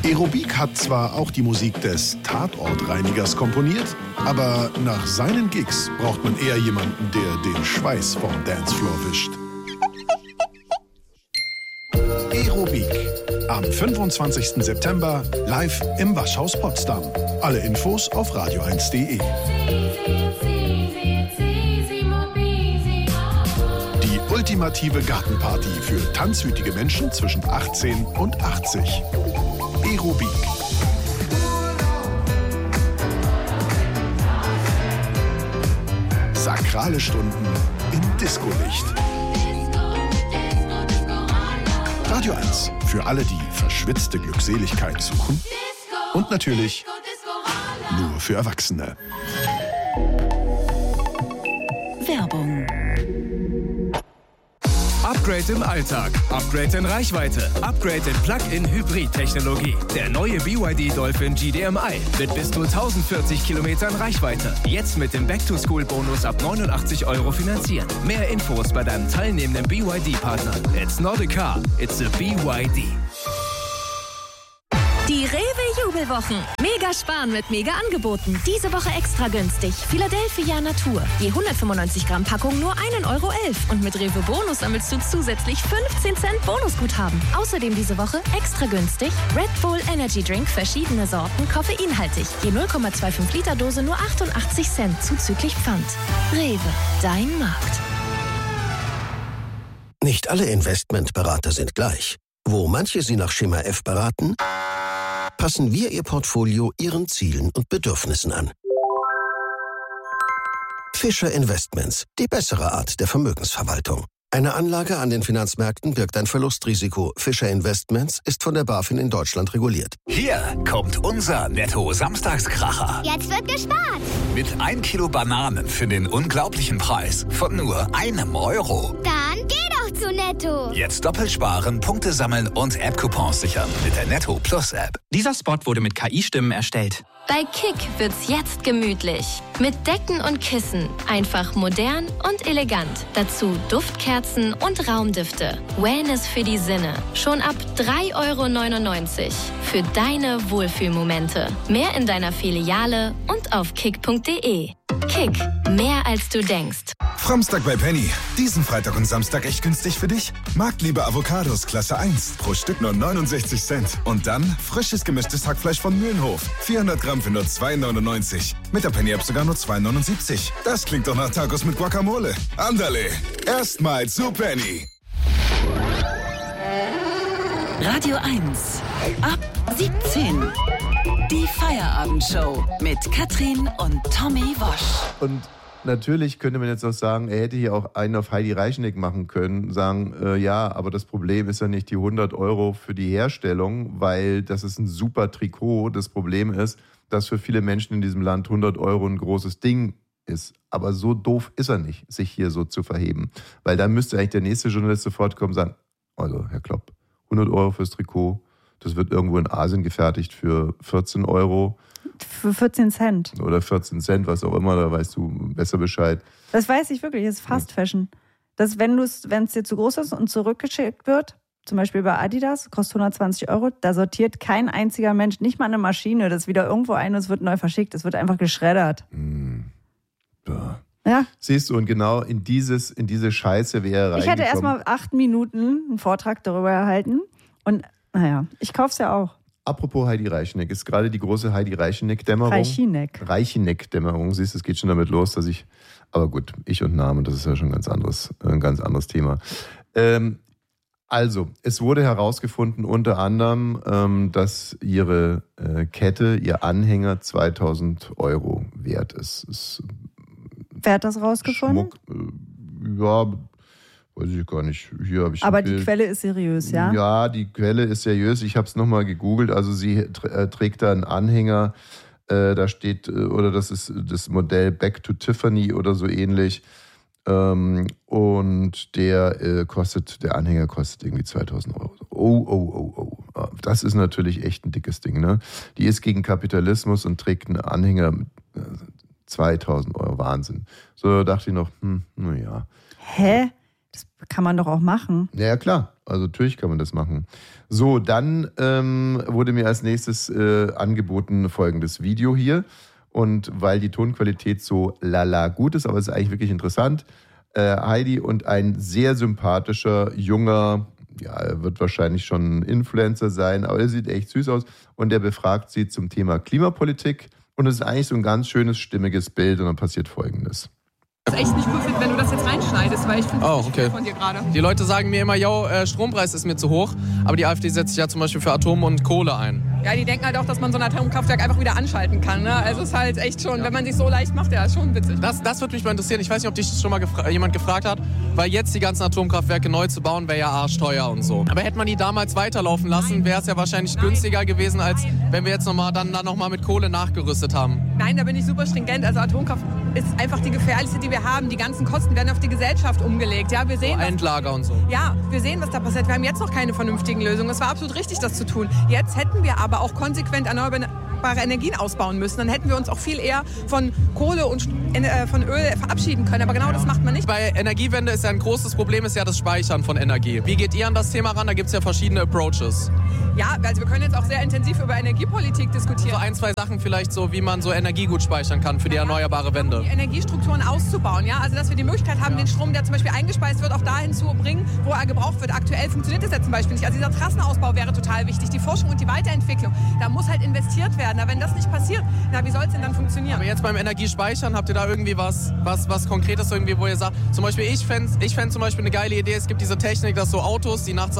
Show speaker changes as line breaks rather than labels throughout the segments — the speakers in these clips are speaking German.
Aerobik hat zwar auch die Musik des Tatortreinigers komponiert, aber nach seinen Gigs braucht man eher jemanden, der den Schweiß vom Dancefloor wischt. Aerobik. Am 25. September live im Waschhaus Potsdam. Alle Infos auf radio1.de. Die ultimative Gartenparty für tanzwütige Menschen zwischen 18 und 80. Aerobik. Sakrale Stunden im Discolicht. Radio 1 für alle, die verschwitzte Glückseligkeit suchen. Und natürlich nur für Erwachsene.
Werbung.
Upgrade im Alltag, Upgrade in Reichweite, Upgrade in Plug-in-Hybrid-Technologie. Der neue BYD Dolphin GDMI mit bis zu 1040 Kilometern Reichweite. Jetzt mit dem Back-to-School-Bonus ab 89 € finanzieren. Mehr Infos bei deinem teilnehmenden BYD-Partner. It's not a car, it's a BYD.
Die Rewe-Jubelwochen. Mega sparen mit Mega-Angeboten. Diese Woche extra günstig. Philadelphia Natur. Je 195 Gramm Packung nur 1,11 € und mit Rewe Bonus sammelst du zusätzlich 15 Cent Bonusguthaben. Außerdem diese Woche extra günstig Red Bull Energy Drink, verschiedene Sorten, koffeinhaltig. Je 0,25 Liter Dose nur 88 Cent zuzüglich Pfand. Rewe, dein Markt.
Nicht alle Investmentberater sind gleich. Wo manche Sie nach Schema F beraten, passen wir Ihr Portfolio Ihren Zielen und Bedürfnissen an. Fischer Investments, die bessere Art der Vermögensverwaltung. Eine Anlage an den Finanzmärkten birgt ein Verlustrisiko. Fischer Investments ist von der BaFin in Deutschland reguliert.
Hier kommt unser Netto-Samstagskracher.
Jetzt wird gespart.
Mit 1 Kilo Bananen für den unglaublichen Preis von nur €1.
Dann geh doch zu Netto.
Jetzt doppelt sparen, Punkte sammeln und App-Coupons sichern mit der Netto Plus App.
Dieser Spot wurde mit KI-Stimmen erstellt.
Bei Kick wird's jetzt gemütlich. Mit Decken und Kissen. Einfach modern und elegant. Dazu Duftkerzen und Raumdüfte. Wellness für die Sinne. Schon ab 3,99 € für deine Wohlfühlmomente. Mehr in deiner Filiale und auf kick.de. Kick, mehr als du denkst.
Framstag bei Penny. Diesen Freitag und Samstag echt günstig für dich? Marktliebe Avocados Klasse 1. Pro Stück nur 69 Cent. Und dann frisches gemischtes Hackfleisch von Mühlenhof. 400 Gramm für nur 2,99. Mit der Penny-App sogar nur 2,79. Das klingt doch nach Tacos mit Guacamole. Andale, erstmal zu Penny.
Radio 1. Ab 17. Die Feierabendshow mit Katrin und Tommy Wosch.
Und natürlich könnte man jetzt auch sagen, er hätte hier auch einen auf Heidi Reichneck machen können. Sagen, ja, aber das Problem ist ja nicht die 100 € für die Herstellung, weil das ist ein super Trikot. Das Problem ist, dass für viele Menschen in diesem Land 100 € ein großes Ding ist. Aber so doof ist er nicht, sich hier so zu verheben. Weil dann müsste eigentlich der nächste Journalist sofort kommen und sagen, also Herr Klopp, 100 € fürs Trikot, das wird irgendwo in Asien gefertigt für 14 €.
Für 14 Cent.
Oder 14 Cent, was auch immer, da weißt du besser Bescheid.
Das weiß ich wirklich, das ist Fast Fashion. Das, wenn es dir zu groß ist und zurückgeschickt wird, zum Beispiel bei Adidas, kostet 120 €, da sortiert kein einziger Mensch, nicht mal eine Maschine, das wieder irgendwo ein und es wird neu verschickt. Es wird einfach geschreddert. Ja.
Siehst du, und genau in diese Scheiße wäre er reingekommen.
Ich hätte erstmal 8 Minuten einen Vortrag darüber erhalten und naja, ich kauf's ja auch.
Apropos Heidi Reichneck, ist gerade die große Heidi Reichneck-Dämmerung. Reichneck-Dämmerung, siehst du, es geht schon damit los, dass aber gut, ich und Namen, das ist ja schon ein ganz anderes Thema. Also, es wurde herausgefunden unter anderem, dass ihre Kette, ihr Anhänger 2.000 € wert ist.
Wer hat das rausgefunden?
Schmuck, ja, weiß ich gar nicht. Hier habe ich
aber die Quelle ist seriös, ja?
Ja, die Quelle ist seriös. Ich habe es nochmal gegoogelt. Also sie trägt da einen Anhänger, da steht, oder das ist das Modell Back to Tiffany oder so ähnlich. Und der Anhänger kostet irgendwie 2.000 €. Oh. Das ist natürlich echt ein dickes Ding, ne? Die ist gegen Kapitalismus und trägt einen Anhänger mit 2.000 €. Wahnsinn. So dachte ich noch, naja.
Hä? Das kann man doch auch machen.
Ja, klar. also natürlich kann man das machen. So, dann wurde mir als nächstes angeboten folgendes Video hier. Und weil die Tonqualität so lala gut ist, aber es ist eigentlich wirklich interessant, Heidi und ein sehr sympathischer, junger, ja, er wird wahrscheinlich schon ein Influencer sein, aber er sieht echt süß aus und der befragt sie zum Thema Klimapolitik und es ist eigentlich so ein ganz schönes, stimmiges Bild und dann passiert Folgendes.
Das ist echt nicht cool, wenn du das jetzt reinschneidest, weil ich finde das
okay.
Cool von dir gerade. Die
Leute sagen mir immer, Strompreis ist mir zu hoch, aber die AfD setzt sich ja zum Beispiel für Atom und Kohle ein.
Ja, die denken halt auch, dass man so ein Atomkraftwerk einfach wieder anschalten kann. Ne? Also es ist halt echt schon, wenn man sich so leicht macht, ja, ist schon witzig.
Das würde mich mal interessieren. Ich weiß nicht, ob dich schon mal jemand gefragt hat, weil jetzt die ganzen Atomkraftwerke neu zu bauen, wäre ja arschteuer und so. Aber hätte man die damals weiterlaufen lassen, wäre es ja wahrscheinlich günstiger gewesen, als wenn wir jetzt dann nochmal mit Kohle nachgerüstet haben.
Nein, da bin ich super stringent. Also Atomkraft ist einfach die gefährlichste, die wir haben. Die ganzen Kosten werden auf die Gesellschaft umgelegt. Ja, wir sehen,
Endlager und so.
Ja, wir sehen, was da passiert. Wir haben jetzt noch keine vernünftigen Lösungen. Es war absolut richtig, das zu tun. Jetzt hätten wir aber auch konsequent erneuerbare Energien ausbauen müssen. Dann hätten wir uns auch viel eher von Kohle und von Öl verabschieden können. Aber genau das macht man nicht.
Bei Energiewende ist ja ein großes Problem, ist ja das Speichern von Energie. Wie geht ihr an das Thema ran? Da gibt es ja verschiedene Approaches.
Ja, also wir können jetzt auch sehr intensiv über Energiepolitik diskutieren.
So ein, zwei Sachen vielleicht so, wie man so Energie gut speichern kann für die erneuerbare Wende.
Die Energiestrukturen auszubauen, ja. Also dass wir die Möglichkeit haben, den Strom, der zum Beispiel eingespeist wird, auch dahin zu bringen, wo er gebraucht wird. Aktuell funktioniert das ja zum Beispiel nicht. Also dieser Trassenausbau wäre total wichtig. Die Forschung und die Weiterentwicklung. Da muss halt investiert werden. Aber wenn das nicht passiert, wie soll es denn dann funktionieren?
Aber jetzt beim Energiespeichern, habt ihr da irgendwie was Konkretes irgendwie, wo ihr sagt, zum Beispiel ich fänd zum Beispiel eine geile Idee, es gibt diese Technik, dass so Autos, die nachts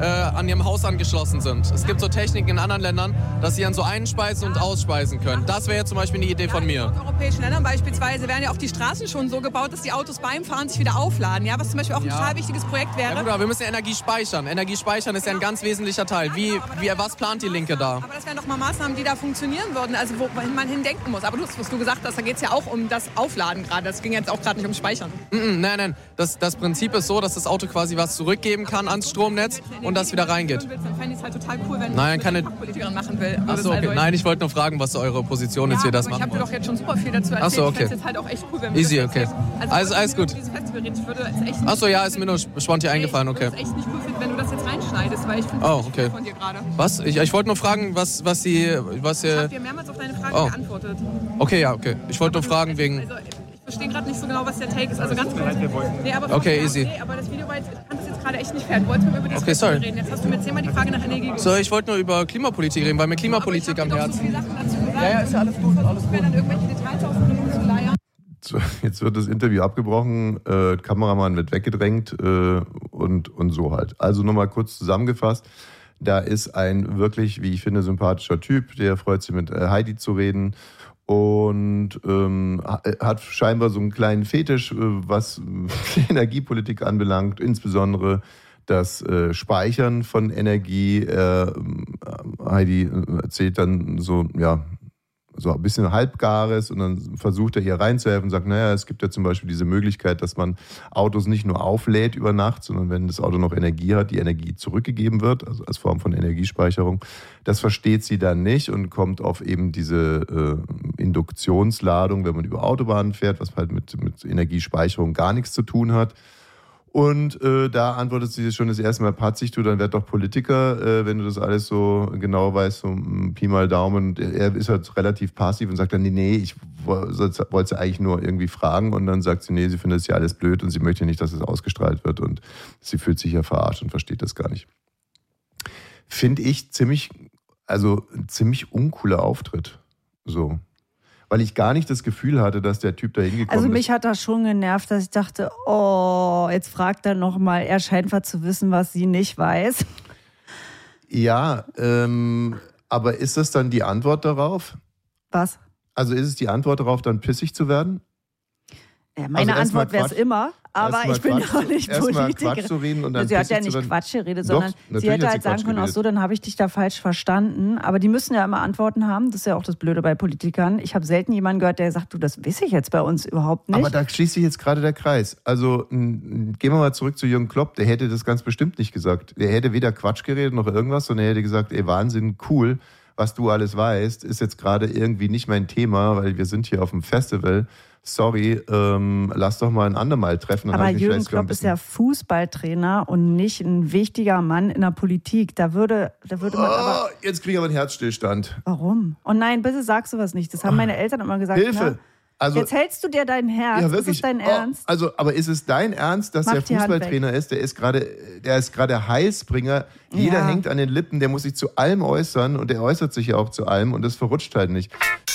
an ihrem Haus angeschlossen sind. Es gibt so Techniken in anderen Ländern, dass sie dann so einspeisen und ausspeisen können. Das wäre jetzt zum Beispiel eine Idee von mir.
In europäischen Ländern beispielsweise werden ja auch die Straßen schon so gebaut, dass die Autos beim Fahren sich wieder aufladen. Ja, was zum Beispiel auch ein total wichtiges Projekt wäre.
Ja gut, aber wir müssen Energie speichern. Energie speichern ist ja ein ganz wesentlicher Teil. Was plant die Linke da?
Aber das wären doch mal Maßnahmen, die da funktionieren würden, also wohin man hindenken muss. Aber was du gesagt hast, da geht es ja auch um das Aufladen gerade. Das ging jetzt auch gerade nicht ums Speichern.
Nein. Das Prinzip ist so, dass das Auto quasi was zurückgeben kann ans Stromnetz und das wieder reingeht.
Dann fände ich es halt total cool, wenn
Nein,
eine Fachpolitikerin machen will.
Achso, okay. Nein, ich wollte nur fragen, was eure Position ist, wie ihr das machen wollt.
Ich habe dir doch jetzt schon super viel dazu erzählt.
Achso, okay.
Ich finde es jetzt halt auch echt cool, wenn wir
Easy,
das
okay. Alles gut. Achso, ja, ist mir nur spontan eingefallen, okay.
Ich würde es echt nicht cool finden, wenn du das jetzt reinschneidest, weil ich finde das nicht cool von dir gerade.
Was? Ich wollte nur fragen, was ihr...
Ich habe dir mehrmals auf deine Frage geantwortet.
Okay, ja, okay. Ich wollte nur fragen wegen...
Also, ich verstehe gerade nicht so genau, was der Take ist. Also ganz kurz. Nee, aber
okay, easy.
Nee, aber das Video war jetzt... Ich kann das jetzt gerade echt nicht fertig. Du wolltest mir über die reden. Jetzt hast du mir 10-mal die Frage nach Energie gestellt.
So, ich wollte nur über Klimapolitik reden, weil mir Klimapolitik am Herzen...
So viele Sachen dazu gesagt.
Ja, ist ja alles gut.
Ich mir dann irgendwelche Details ausdrücken zu leiern.
So, jetzt wird das Interview abgebrochen, Kameramann wird weggedrängt und so halt. Also nochmal kurz zusammengefasst. Da ist ein wirklich, wie ich finde, sympathischer Typ, der freut sich mit Heidi zu reden und hat scheinbar so einen kleinen Fetisch, was Energiepolitik anbelangt, insbesondere das Speichern von Energie. Heidi erzählt dann so ein bisschen Halbgares und dann versucht er ihr reinzuhelfen und sagt, naja, es gibt ja zum Beispiel diese Möglichkeit, dass man Autos nicht nur auflädt über Nacht, sondern wenn das Auto noch Energie hat, die Energie zurückgegeben wird, also als Form von Energiespeicherung. Das versteht sie dann nicht und kommt auf eben diese Induktionsladung, wenn man über Autobahnen fährt, was halt mit Energiespeicherung gar nichts zu tun hat. Und da antwortet sie schon das erste Mal patzig, du, dann werd doch Politiker, wenn du das alles so genau weißt, so Pi mal Daumen. Und er ist halt relativ passiv und sagt dann, nee, ich wollte sie eigentlich nur irgendwie fragen. Und dann sagt sie, nee, sie findet es ja alles blöd und sie möchte nicht, dass es ausgestrahlt wird. Und sie fühlt sich ja verarscht und versteht das gar nicht. Finde ich ziemlich uncooler Auftritt. So. Weil ich gar nicht das Gefühl hatte, dass der Typ da hingekommen ist.
Also mich hat das schon genervt, dass ich dachte, jetzt fragt er nochmal, er scheint was zu wissen, was sie nicht weiß.
Ja, aber ist das dann die Antwort darauf?
Was?
Also ist es die Antwort darauf, dann pissig zu werden?
Ja, meine Antwort wäre es immer, aber ich bin ja auch nicht Politikerin.
Quatsch zu reden und dann
sie hat ja nicht Quatsch geredet, sondern sie hätte halt sagen können, dann habe ich dich da falsch verstanden. Aber die müssen ja immer Antworten haben. Das ist ja auch das Blöde bei Politikern. Ich habe selten jemanden gehört, der sagt, du, das weiß ich jetzt bei uns überhaupt nicht.
Aber da schließt sich jetzt gerade der Kreis. Also gehen wir mal zurück zu Jürgen Klopp. Der hätte das ganz bestimmt nicht gesagt. Der hätte weder Quatsch geredet noch irgendwas, sondern er hätte gesagt, ey, Wahnsinn, cool, was du alles weißt, ist jetzt gerade irgendwie nicht mein Thema, weil wir sind hier auf dem Festival, sorry, lass doch mal ein andermal treffen.
Aber Jürgen Klopp ist ja Fußballtrainer und nicht ein wichtiger Mann in der Politik. Da würde man aber...
Jetzt kriege ich aber einen Herzstillstand.
Warum? Oh nein, bitte sag sowas nicht. Das haben meine Eltern immer gesagt.
Hilfe!
Ne? Also, jetzt hältst du dir dein Herz.
Ja, wirklich.
Ist es dein Ernst?
Also, aber ist es dein Ernst, dass der Fußballtrainer ist? Der ist gerade Heilsbringer. Jeder hängt an den Lippen, der muss sich zu allem äußern und der äußert sich ja auch zu allem und das verrutscht halt nicht.